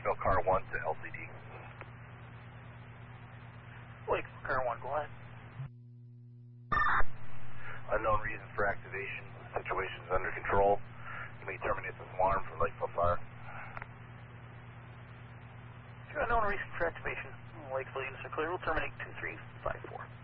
Lakeville Car 1 to LCD. Lakeville Car 1, go ahead. Unknown reason for activation. Situation is under control. You may terminate this alarm for Lakeville Fire. Unknown reason for activation. Lakeville units are clear. We'll terminate 2354.